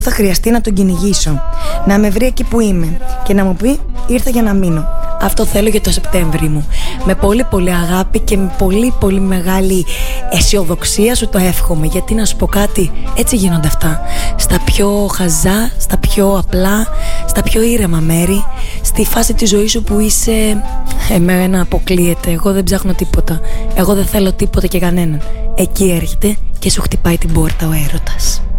θα χρειαστεί να τον κυνηγήσω, να με βρει εκεί που είμαι και να μου πει ήρθα για να μείνω. Αυτό θέλω για το Σεπτέμβρη μου. Με πολύ πολύ αγάπη και με πολύ πολύ μεγάλη αισιοδοξία σου το εύχομαι. Γιατί να σου πω κάτι, έτσι γίνονται αυτά. Στα πιο χαζά, στα πιο απλά, στα πιο ήρεμα μέρη, στη φάση της ζωής σου που είσαι εμένα αποκλείεται. Εγώ δεν ψάχνω τίποτα. Εγώ δεν θέλω τίποτα και κανέναν. Εκεί έρχεται και σου χτυπάει την πόρτα ο έρωτας.